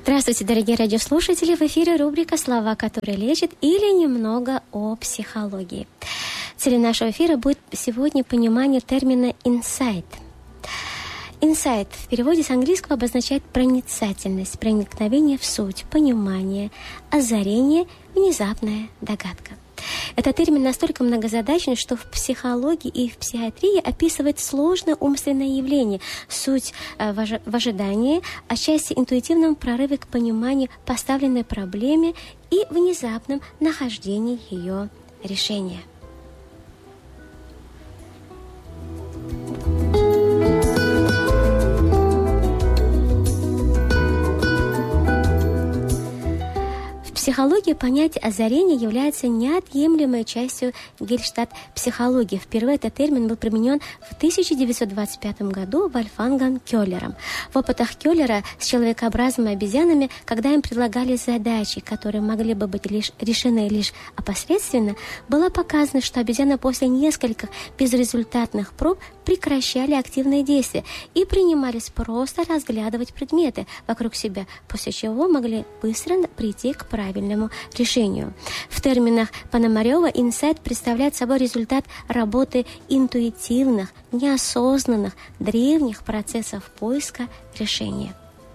Здравствуйте, дорогие радиослушатели! В эфире рубрика «Слова, которые лечат» или немного о психологии. Целью нашего эфира будет сегодня понимание термина «инсайт». Инсайт в переводе с английского обозначает проницательность, проникновение в суть, понимание, озарение, внезапная догадка. Этот термин настолько многозадачен, что в психологии и в психиатрии описывает сложное умственное явление, суть в ожидании, отчасти интуитивном прорыве к пониманию поставленной проблеме и внезапном нахождении ее решения. В психологии понятие озарения является неотъемлемой частью гельштальт-психологии. Впервые этот термин был применен в 1925 году Вольфгангом Кёллером. В опытах Кёллера с человекообразными обезьянами, когда им предлагали задачи, которые могли бы быть решены лишь опосредственно, было показано, что обезьяны после нескольких безрезультатных проб прекращали активные действия и принимались просто разглядывать предметы вокруг себя, после чего могли быстро прийти к правильному решению. В терминах Пономарёва инсайт представляет собой результат работы интуитивных, неосознанных, древних процессов поиска решения.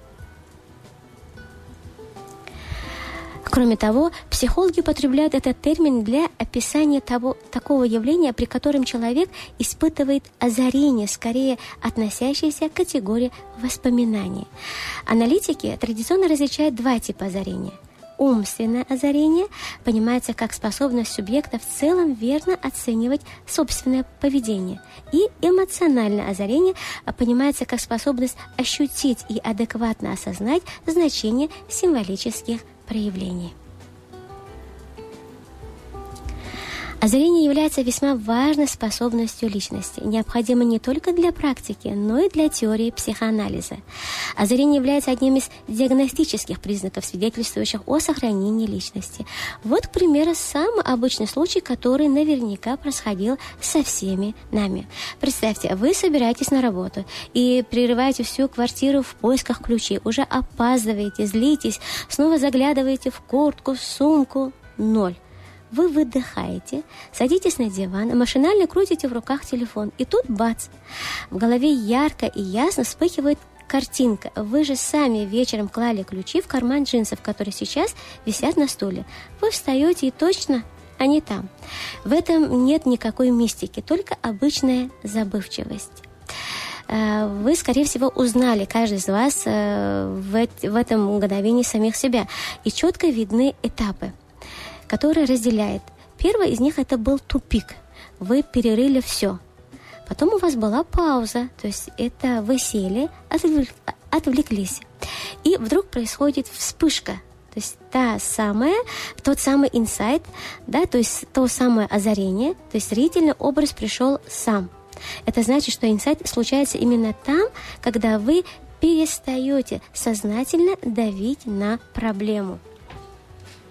Кроме того, психологи употребляют этот термин для описания такого явления, при котором человек испытывает озарение, скорее относящееся к категории воспоминаний. Аналитики традиционно различают два типа озарения. Умственное озарение понимается как способность субъекта в целом верно оценивать собственное поведение. И эмоциональное озарение понимается как способность ощутить и адекватно осознать значение символических проявлений. Озарение является весьма важной способностью личности, необходимой не только для практики, но и для теории психоанализа. Озарение является одним из диагностических признаков, свидетельствующих о сохранении личности. Вот, к примеру, самый обычный случай, который наверняка происходил со всеми нами. Представьте, вы собираетесь на работу и прерываете всю квартиру в поисках ключей, уже опаздываете, злитесь, снова заглядываете в куртку, сумку, ноль. Вы выдыхаете, садитесь на диван, машинально крутите в руках телефон. И тут бац! В голове ярко и ясно вспыхивает картинка. Вы же сами вечером клали ключи в карман джинсов, которые сейчас висят на стуле. Вы встаете и точно они там. В этом нет никакой мистики, только обычная забывчивость. Вы, скорее всего, узнали, каждый из вас, в этом мгновении самих себя. И четко видны этапы, который разделяет. Первый из них это был тупик. Вы перерыли все. Потом у вас была пауза, то есть это вы сели, отвлеклись. И вдруг происходит вспышка, то есть тот самый инсайт, да, то есть то самое озарение, то есть зрительный образ пришел сам. Это значит, что инсайт случается именно там, когда вы перестаете сознательно давить на проблему.